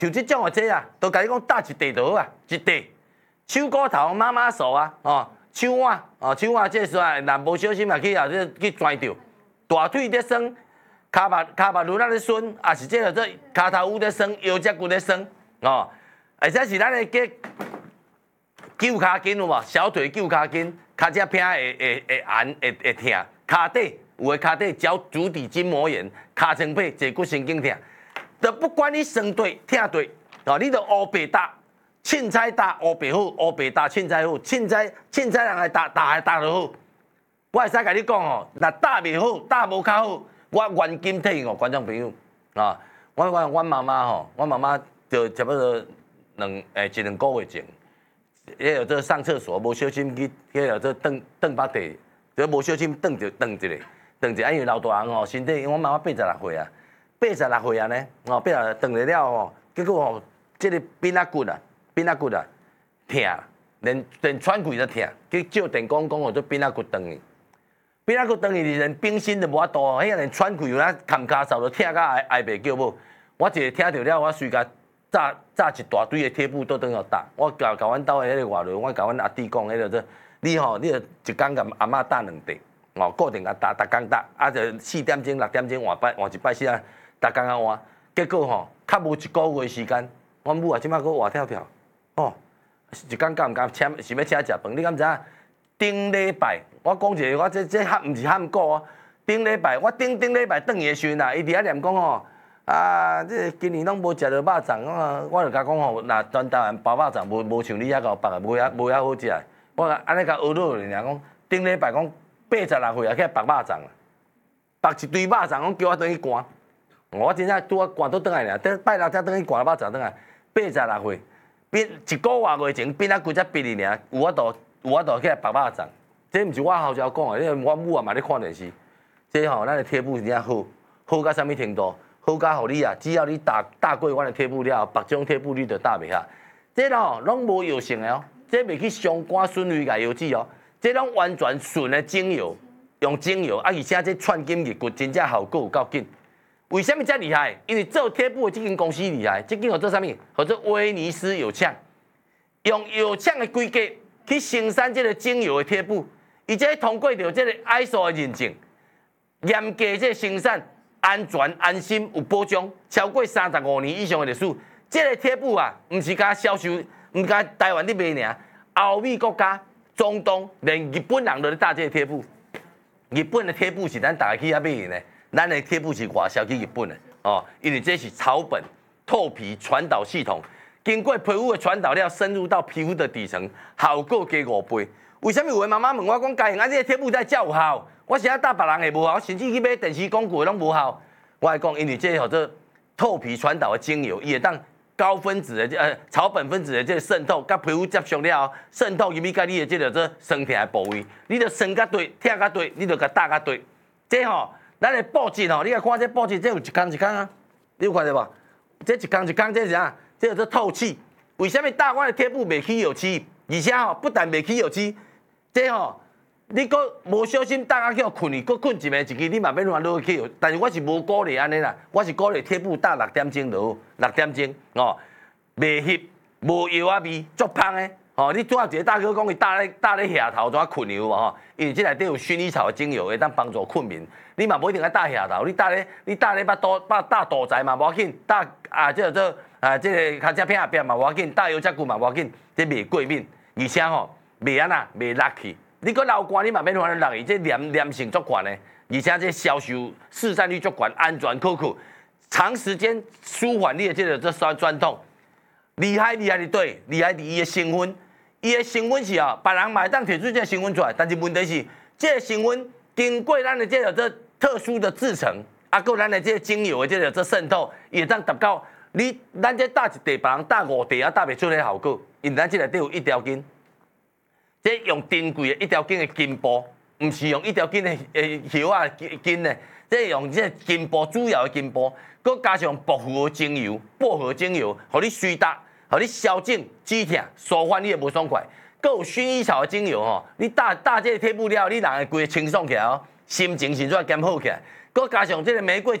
像这种的这啊，都甲你讲搭一地图啊，一地手骨头、妈妈手啊，手腕手腕这算，若无小心嘛去去拽着，大腿在酸，骹目轮咧酸，也是这个骹头骨在酸，腰脊骨在酸，或者是咱的旧骹筋有无？小腿旧骹筋，骹只偏会按会痛，骹底有的骹底脚足底筋膜炎，骹前背坐骨神经痛，就不管你酸对痛对，你就乌白搭。凊彩打乌白好，乌白打凊彩好，凊彩人来打就好。我会使甲你讲哦，若打袂好，打无较好，我原金退哦，观众朋友啊，我妈妈吼，我妈妈就差不多一两个月前，迄个这上厕所无小心去，迄个这蹬把地，就无小心蹬一下，因为老大人哦，身体，因为我妈妈86岁啊，86岁啊呢，蹬了了哦，结果哦，这个髌骨啊，痛，连喘气都痛，去照电讲哦，这髌仔骨断去，髌仔骨断去，连冰心都无法度，迄个连喘气有那坎骹嗽都痛到挨袂叫某。我一个听到了，我随甲炸一大堆的贴布倒转去搭。我甲阮兜的迄个外劳，我甲阮阿弟讲，迄个你吼，你一工甲阿嬷搭2地，固定甲搭，逐工搭，就4点钟、6点钟换一摆时啊，逐工啊换。结果吼，较无1个月时间，阮母啊，即摆搁活跳跳。一工敢毋敢请，是要请食饭？你敢知影？顶礼拜，我讲一个，我这喊毋是喊过哦。顶礼拜，我顶礼拜转去的时阵啊，伊伫遐念讲吼，这今年拢无食着肉粽，我就甲讲吼，若全台湾包肉粽无像你遐个包，无遐好食。我安尼甲学落去，讲顶礼拜讲86岁啊，去包肉粽啊，包一堆肉粽，讲叫我转去赶。我真正拄啊赶倒转来尔，拜六才转去赶肉粽转来，86岁。1个月前，髌仔骨才闭哩尔，有法度起来包肉粽。这毋是我后脚讲的，因为我母也嘛咧看电视。这吼，咱的贴布真正好，好到啥物程度？好到互你啊，只要你打过阮的贴布了，别种贴布你就打袂下。这吼拢无药性的哦，这袂去伤肝损胃甲腰子哦，这拢完全纯的精油，用精油，而且这串筋入骨真正效果有够紧。为什么这么厉害？因为做贴布的这间公司厉害，这间叫做啥物？叫做威尼斯有呛，用有呛的规格去生产这个精油的贴布，而且通过着这个 ISO 的认证，严格这生产，安全安心有保障，超过35年以上的历史。这个贴布啊，唔是甲销售，唔甲台湾咧卖尔，欧美国家、中东连日本人都咧搭这个贴布。日本的贴布是咱大家去遐买的呢。咱的贴布是外销去日本的哦，因为这是草本透皮传导系统，经过皮肤的传导了，深入到皮肤的底层，效果加5倍。为什么有的妈妈问我讲，家用这个贴布才有效？我是搭别人的无效，甚至去买电视广告的拢无效。我来讲，因为这叫做透皮传导的精油，伊会当高分子的草本分子的这个渗透，甲皮肤接触了后，渗透入去甲你的这个做酸痛的部位，你就酸甲对，痛甲对，你就甲打甲对，这吼。咱的布质吼，你来看这布质，这有一工啊，你有看到无？这一工，这是啥？这叫做透气。为什么大款的贴布袂起油漆？而且吼，不但袂起油漆，这吼，你搁无小心大家去困去，搁困一暝一支，你嘛免乱落去油。但是我是无鼓励安尼啦，我是鼓励贴布搭6点钟就好，6点钟哦，袂翕，无油啊味，足香的。哦，你拄啊一个大哥讲伊搭咧下头怎困有无吼？因为这内底有薰衣草的精油，会当帮助困眠。你嘛无一定要搭下头，你搭咧搭肚臍嘛无要紧，搭这个骹只片边嘛无要紧，搭腰脊骨嘛无要紧，这袂过敏，而且吼袂安那袂落去。你搁流汗你嘛免烦恼落去，这黏性足悬的，而且这销售市占率足悬，安全可靠，长时间舒缓你的这酸痛。厉害伫对，厉害伫伊的成分，伊的成分是哦，别人嘛会当摕出这个成分出来，但是问题是，这个成分经过咱的这个特殊的制成，搁咱的这个精油的这个这渗透，伊会当达到咱这搭一地，别人搭5地搭袂出个效果，因为咱这内底有1条筋，这用珍贵的1条筋的筋部，唔是用1条筋的叶啊筋呢，这用这筋部主要的筋部。佮加上薄荷精油，互你舒达，互你消肿止痛，舒缓你的无爽快。佮有薰衣草的精油吼，你搭这个贴布了，你人会规个清爽起来哦，心情是怎减好起来。佮加上这个玫瑰